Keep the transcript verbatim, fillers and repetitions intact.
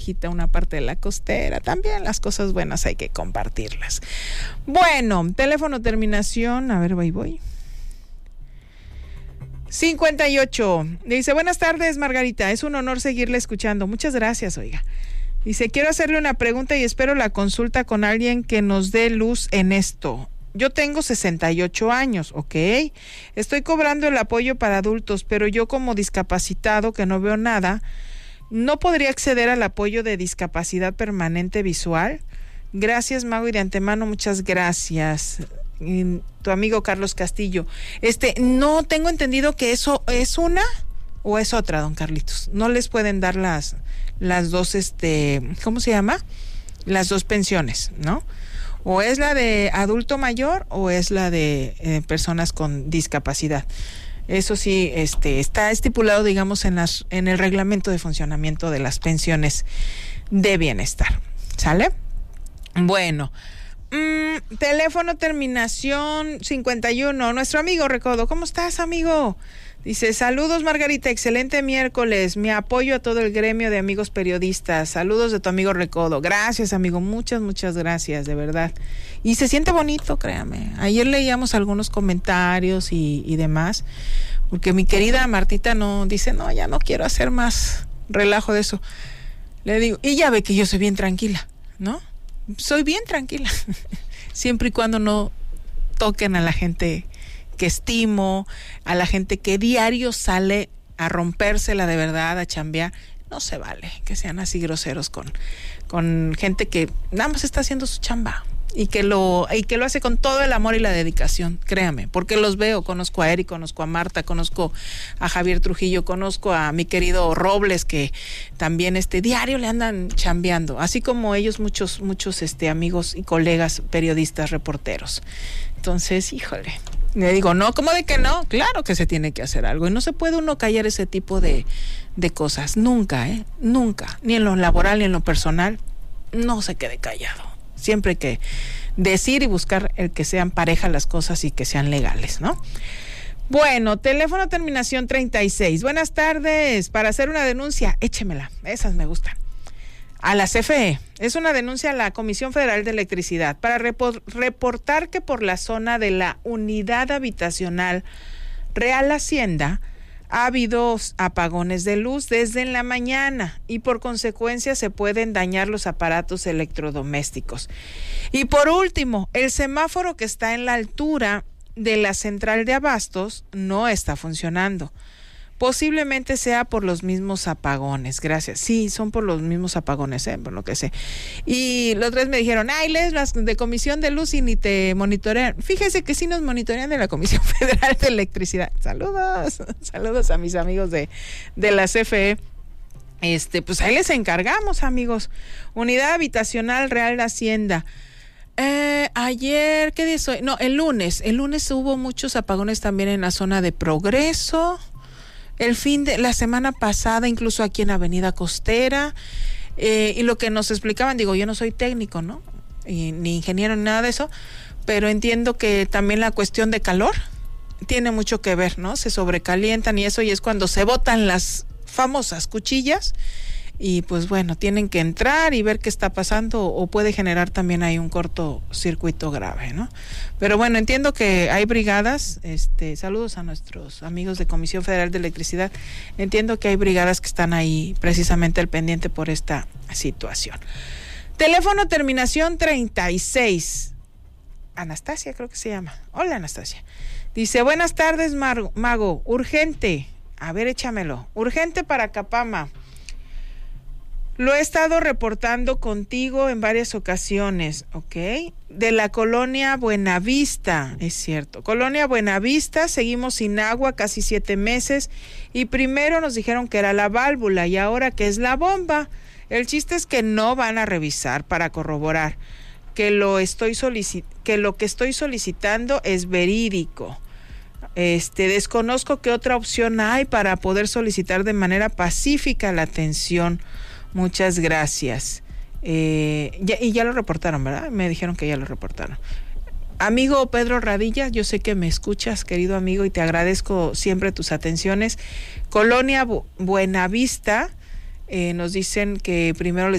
quita una parte de la costera. También las cosas buenas hay que compartirlas. Bueno, teléfono terminación, a ver, voy, voy. cincuenta y ocho. Dice, buenas tardes, Margarita. Es un honor seguirle escuchando. Muchas gracias, oiga. Dice, quiero hacerle una pregunta y espero la consulta con alguien que nos dé luz en esto. Yo tengo sesenta y ocho años, ¿ok? Estoy cobrando el apoyo para adultos, pero yo como discapacitado que no veo nada, ¿no podría acceder al apoyo de discapacidad permanente visual? Gracias, Mago, y de antemano muchas gracias. Y tu amigo Carlos Castillo. Este, no tengo entendido que eso es una o es otra, don Carlitos. No les pueden dar las, las dos, este, ¿cómo se llama? Las dos pensiones, ¿no? O es la de adulto mayor o es la de eh, personas con discapacidad. Eso sí, este, está estipulado, digamos, en las, en el reglamento de funcionamiento de las pensiones de bienestar. ¿Sale? Bueno, mmm, teléfono terminación cincuenta y uno. Nuestro amigo Recodo. ¿Cómo estás, amigo? Dice, saludos, Margarita, excelente miércoles, mi apoyo a todo el gremio de amigos periodistas, saludos de tu amigo Recodo. Gracias, amigo, muchas, muchas gracias, de verdad. Y se siente bonito, créame. Ayer leíamos algunos comentarios y, y demás, porque mi querida Martita no dice, no, ya no quiero hacer más relajo de eso. Le digo, y ya ve que yo soy bien tranquila, ¿no? Soy bien tranquila, siempre y cuando no toquen a la gente que estimo, a la gente que diario sale a rompérsela de verdad, a chambear. No se vale que sean así groseros con, con gente que nada más está haciendo su chamba y que lo y que lo hace con todo el amor y la dedicación, créame, porque los veo, conozco a Eric, conozco a Marta, conozco a Javier Trujillo, conozco a mi querido Robles, que también este diario le andan chambeando, así como ellos muchos muchos este amigos y colegas periodistas, reporteros. Entonces, híjole, le digo, no, ¿cómo de que no? Claro que se tiene que hacer algo y no se puede uno callar ese tipo de, de cosas, nunca, ¿eh? Nunca, ni en lo laboral ni en lo personal, no se quede callado. Siempre hay que decir y buscar el que sean pareja las cosas y que sean legales, ¿no? Bueno, teléfono terminación treinta y seis. Buenas tardes, para hacer una denuncia, échemela, esas me gustan. A la C F E, es una denuncia a la Comisión Federal de Electricidad para repor- reportar que por la zona de la unidad habitacional Real Hacienda ha habido apagones de luz desde en la mañana y por consecuencia se pueden dañar los aparatos electrodomésticos. Y por último, el semáforo que está en la altura de la central de abastos no está funcionando. Posiblemente sea por los mismos apagones, gracias. Sí, son por los mismos apagones, ¿eh? Por lo que sé. Y los tres me dijeron, ay, lees las de Comisión de Luz y ni te monitorean. Fíjese que sí nos monitorean de la Comisión Federal de Electricidad. Saludos, saludos a mis amigos de, de la C F E. Este, pues ahí les encargamos, amigos. Unidad Habitacional Real Hacienda. Eh, ayer, ¿qué día es hoy? No, el lunes. El lunes hubo muchos apagones también en la zona de Progreso. El fin de la semana pasada, incluso aquí en Avenida Costera, eh, y lo que nos explicaban, digo, yo no soy técnico, ¿no? Y, ni ingeniero ni nada de eso, pero entiendo que también la cuestión de calor tiene mucho que ver, ¿no? Se sobrecalientan y eso, y es cuando se botan las famosas cuchillas, y pues bueno, tienen que entrar y ver qué está pasando, o puede generar también ahí un cortocircuito grave, ¿no? Pero bueno, entiendo que hay brigadas, este, saludos a nuestros amigos de Comisión Federal de Electricidad, entiendo que hay brigadas que están ahí precisamente al pendiente por esta situación. Teléfono terminación treinta y seis. Anastasia creo que se llama. Hola, Anastasia. Dice, buenas tardes, Mar- Mago, urgente, a ver, échamelo, urgente para Capama. Lo he estado reportando contigo en varias ocasiones, ¿ok? De la colonia Buenavista, es cierto. Colonia Buenavista, seguimos sin agua casi siete meses y primero nos dijeron que era la válvula y ahora que es la bomba. El chiste es que no van a revisar para corroborar que lo estoy solici- que lo que estoy solicitando es verídico. Este, desconozco qué otra opción hay para poder solicitar de manera pacífica la atención. Muchas gracias. Eh, ya, y ya lo reportaron, ¿verdad? Me dijeron que ya lo reportaron. Amigo Pedro Radilla, yo sé que me escuchas, querido amigo, y te agradezco siempre tus atenciones. Colonia Bu- Buenavista, Eh, nos dicen que primero les